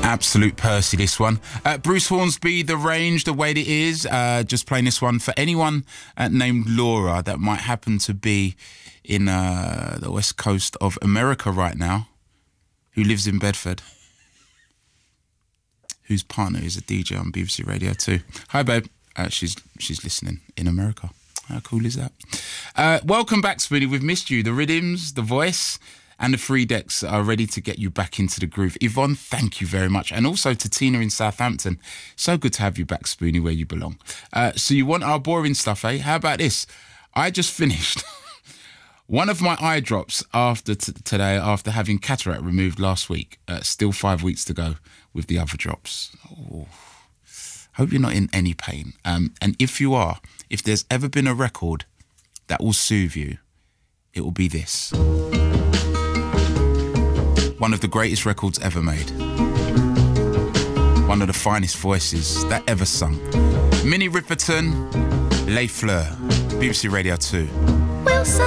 Absolute Percy, this one. Bruce Hornsby, The Range, The Way It Is. Just playing this one for anyone named Laura that might happen to be in the west coast of America right now, who lives in Bedford, whose partner is a DJ on BBC Radio 2. Hi, babe. She's listening in America. How cool is that? Welcome back, Spoonie. We've missed you. The rhythms, the voice, and the free decks are ready to get you back into the groove. Yvonne, thank you very much. And also to Tina in Southampton. So good to have you back, Spoonie, where you belong. So you want our boring stuff, eh? How about this? I just finished one of my eye drops after today, after having cataract removed last week. Still 5 weeks to go with the other drops. Oh, hope you're not in any pain. And if you are, if there's ever been a record that will soothe you, it will be this. One of the greatest records ever made. One of the finest voices that ever sung. Minnie Riperton, Les Fleurs, BBC Radio 2.